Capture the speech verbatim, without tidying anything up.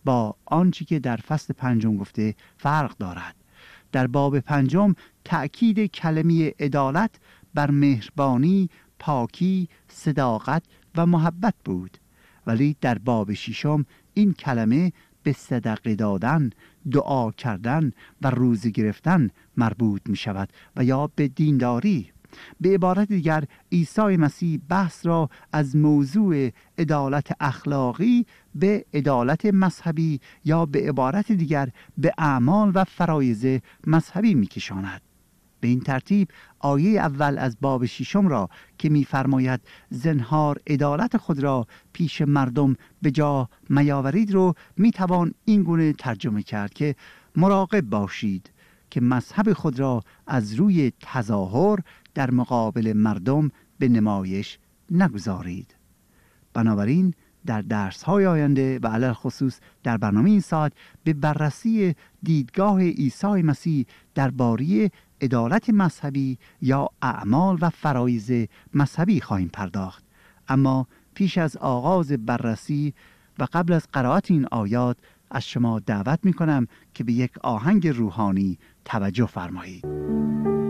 با آنچه که در فصل پنجم گفته فرق دارد. در باب پنجم تأکید کلمه عدالت بر مهربانی، پاکی، صداقت و محبت بود، ولی در باب ششم این کلمه به صدقه دادن، دعا کردن و روزه گرفتن مربوط می شود و یا به دینداری. به عبارت دیگر عیسی مسیح بحث را از موضوع عدالت اخلاقی به عدالت مذهبی یا به عبارت دیگر به اعمال و فرایض مذهبی می کشاند. به این ترتیب آیه اول از باب ششم را که می‌فرماید زنهار عدالت خود را پیش مردم به جا میاورید رو میتوان این گونه ترجمه کرد که مراقب باشید که مذهب خود را از روی تظاهر در مقابل مردم به نمایش نگذارید. بنابراین در درس‌های آینده و علی خصوص در برنامه این ساعت به بررسی دیدگاه عیسی مسیح درباره عدالت مذهبی یا اعمال و فرایض مذهبی خواهیم پرداخت. اما پیش از آغاز بررسی و قبل از قرائت این آیات از شما دعوت می کنم که به یک آهنگ روحانی توجه فرمایید.